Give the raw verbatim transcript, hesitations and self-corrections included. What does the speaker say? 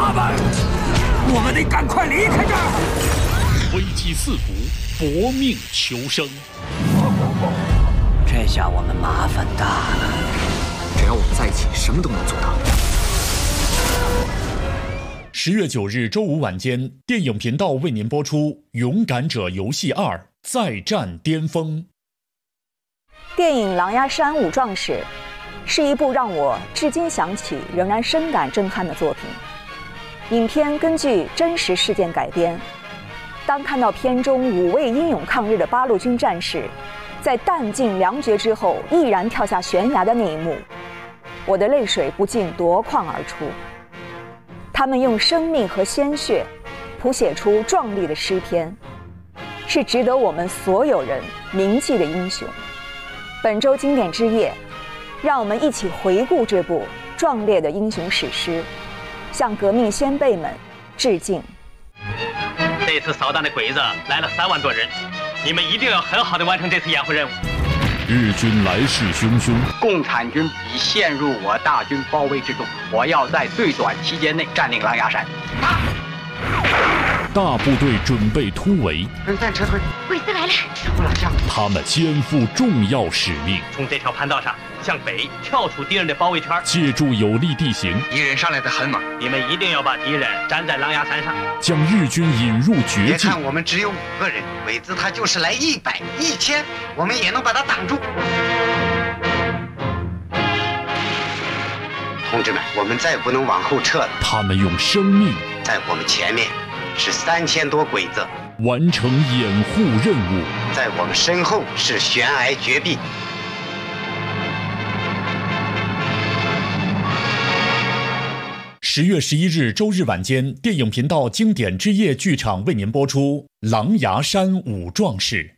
他们，我们得赶快离开这儿。 危机四伏，搏命求生。 这下我们麻烦大了。 只要我们在一起，什么都能做到。 十月九日周五晚间，电影频道为您播出《勇敢者游戏二：再战巅峰》。 电影《狼牙山五壮士》是一部让我至今想起仍然深感震撼的作品。影片根据真实事件改编。当看到片中五位英勇抗日的八路军战士在弹尽粮绝之后毅然跳下悬崖的那一幕，我的泪水不禁夺眶而出。他们用生命和鲜血谱写出壮丽的诗篇，是值得我们所有人铭记的英雄。本周经典之夜，让我们一起回顾这部壮烈的英雄史诗，向革命先辈们致敬。 这次扫荡的鬼子来了三万多人，你们一定要很好的完成这次掩护任务。 日军来势汹汹， 共产军已陷入我大军包围之中，我要在最短期间内占领狼牙山。啊、 大部队准备突围， 分散撤退， 鬼子来了！ 不了将， 他们肩负重要使命， 从这条盘道上向北跳出敌人的包围圈， 借助有利地形， 敌人上来的很猛， 你们一定要把敌人粘在狼牙山上， 将日军引入绝境。 别看我们只有五个人，鬼子他就是来一百、一千，我们也能把他挡住。同志们，我们再不能往后撤了。 他们用生命在我们前面是三千多鬼子， 完成掩护任务， 在我们身后是悬崖绝壁。 十月十一日周日晚间，电影频道经典之夜剧场为您播出《狼牙山五壮士》。